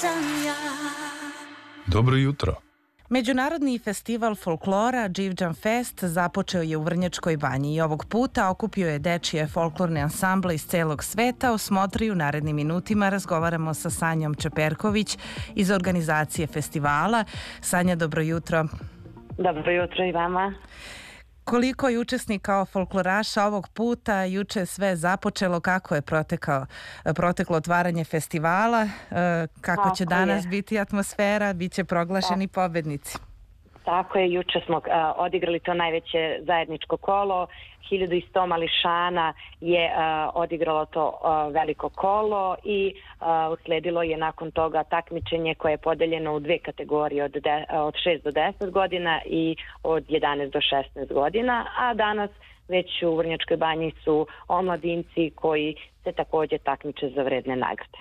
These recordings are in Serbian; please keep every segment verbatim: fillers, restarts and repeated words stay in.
Dobro jutro. Međunarodni festival folklora Đivđan Fest započeo je u Vrnjačkoj Banji i ovog puta okupio je dečije folklorne ansamble iz celog sveta. O smotri u narednim minutima razgovaramo sa Sanjom Čeperković iz organizacije festivala. Sanja, dobro jutro. Dobro jutro i vama. Koliko je učesnika folkloraša ovog puta? Juče je sve započelo. Kako je protekao, proteklo otvaranje festivala? Kako Tako će danas je. biti atmosfera? Biće proglašeni pobednici. Tako je, juče smo uh, odigrali to najveće zajedničko kolo. hiljadu i sto mališana je uh, odigralo to uh, veliko kolo i uh, usledilo je nakon toga takmičenje koje je podeljeno u dve kategorije, od, de, od šest do deset godina i od jedanaest do šesnaest godina, a danas već u Vrnjačkoj Banji su omladinci koji se takođe takmiče za vredne nagrade.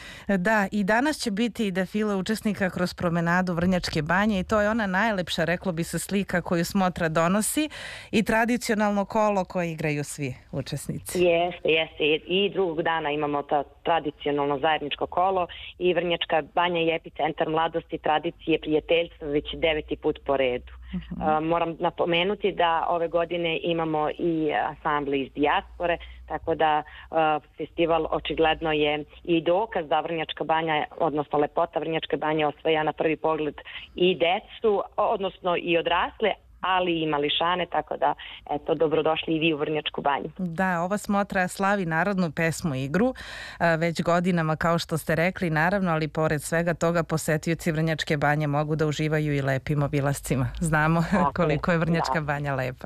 Da, i danas će biti defile učesnika kroz promenadu Vrnjačke Banje i to je ona najlepša, reklo bi se, slika koju smotra donosi i tradicionalno kolo koje igraju svi učesnici. Jeste, jeste. I drugog dana imamo to tradicionalno zajedničko kolo i Vrnjačka Banja je epicentar mladosti, tradicije, prijateljstva već deveti put po redu. Uh-huh. Uh, moram napomenuti da ove godine imamo i ansambli iz dijaspore, tako da uh, festival očigledno je i dokaz da Vrnjačka Banja, odnosno lepota Vrnjačke Banje osvaja na prvi pogled i decu, odnosno i odrasle, ali i mališane, tako da, eto, dobrodošli i vi u Vrnjačku Banju. Da, ova smotra slavi narodnu pesmu i igru, već godinama, kao što ste rekli, naravno, ali pored svega toga posetioci Vrnjačke Banje mogu da uživaju i lepim obilascima. Znamo tako koliko je Vrnjačka da. Banja lepa.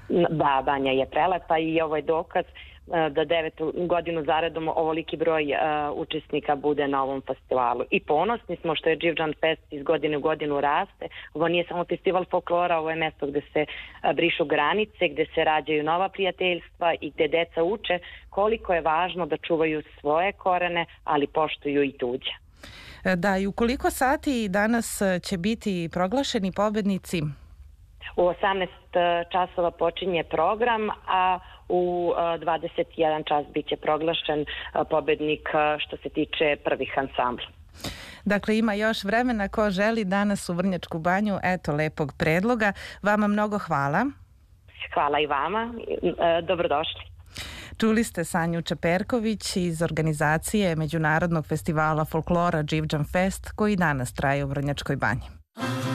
Da, Banja je prelepa i ovo je dokaz da devetu godinu zaredom ovoliki broj uh, učesnika bude na ovom festivalu. I ponosni smo što je Đivđan Fest iz godine u godinu raste. Ovo nije samo festival folklora, ovo je mesto gde se uh, brišu granice, gde se rađaju nova prijateljstva i gde deca uče koliko je važno da čuvaju svoje korene, ali poštuju i tuđe. Da, i u koliko sati danas će biti proglašeni pobednici? U osamnaest časova počinje program, a u dvadeset jedan čas biće proglašen pobednik što se tiče prvih ansambla. Dakle, ima još vremena. Ko želi danas u Vrnjačku Banju, eto lepog predloga. Vama mnogo hvala. Hvala i vama. Dobrodošli. Čuli ste Sanju Čeperković iz organizacije Međunarodnog festivala folklora Đivđan Fest koji danas traje u Vrnjačkoj Banji.